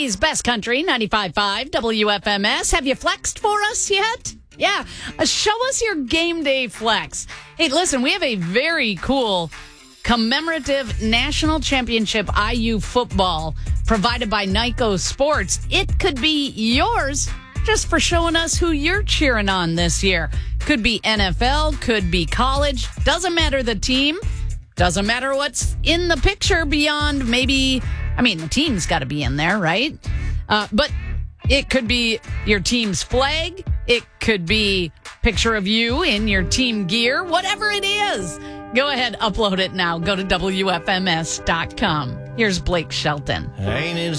Philly's best country, 95.5 WFMS. Have you flexed for us yet? Yeah. Show us your game day flex. Hey, listen, we have a very cool commemorative national championship IU football provided by Nyko Sports. It could be yours just for showing us who you're cheering on this year. Could be NFL, could be college. Doesn't matter the team. Doesn't matter what's in the picture beyond maybe, the team's got to be in there, right? But it could be your team's flag. It could be picture of you in your team gear. Whatever it is, go ahead, upload it now. Go to WFMS.com. Here's Blake Shelton.